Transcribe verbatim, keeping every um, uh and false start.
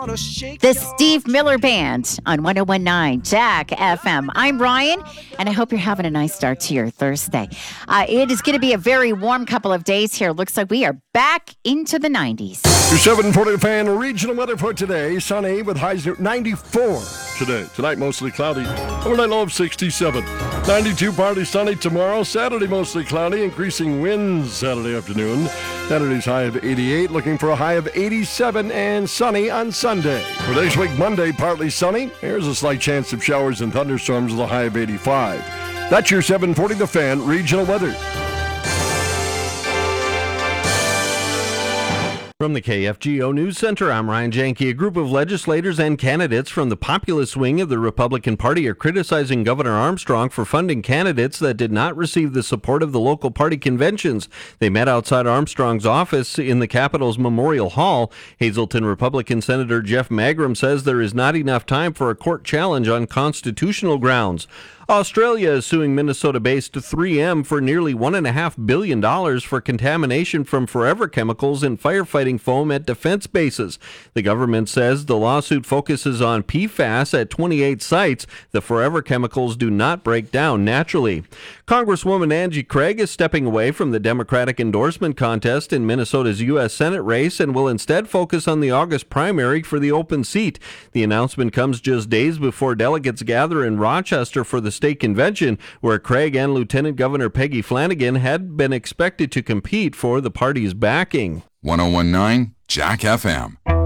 The Steve Miller Band on one oh one point nine Jack F M. I'm Ryan, and I hope you're having a nice start to your Thursday. Uh, it is going to be a very warm couple of days here. Looks like we are back into the nineties. Your seven forty Fan regional weather for today. Sunny with highs near ninety-four today. Tonight, mostly cloudy. Overnight low of sixty-seven. ninety-two, partly sunny tomorrow. Saturday, mostly cloudy. Increasing winds Saturday afternoon. Saturday's high of eighty-eight. Looking for a high of eighty-seven and sunny on Sunday. For next week, Monday, partly sunny. There's a slight chance of showers and thunderstorms with a high of eighty-five. That's your seven forty The Fan regional weather. From the K F G O News Center, I'm Ryan Janke. A group of legislators and candidates from the populist wing of the Republican Party are criticizing Governor Armstrong for funding candidates that did not receive the support of the local party conventions. They met outside Armstrong's office in the Capitol's Memorial Hall. Hazleton Republican Senator Jeff Magrum says there is not enough time for a court challenge on constitutional grounds. Australia is suing Minnesota-based three M for nearly one point five billion dollars for contamination from forever chemicals in firefighting foam at defense bases. The government says the lawsuit focuses on P FAS at twenty-eight sites. The forever chemicals do not break down naturally. Congresswoman Angie Craig is stepping away from the Democratic endorsement contest in Minnesota's U S Senate race and will instead focus on the August primary for the open seat. The announcement comes just days before delegates gather in Rochester for the state convention, where Craig and Lieutenant Governor Peggy Flanagan had been expected to compete for the party's backing. one oh one point nine Jack F M.